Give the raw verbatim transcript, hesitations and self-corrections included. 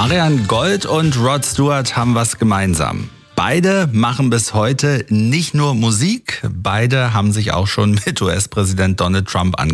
Marianne Gold und Rod Stewart haben was gemeinsam. Beide machen bis heute nicht nur Musik, beide haben sich auch schon mit U S-Präsident Donald Trump angelegt.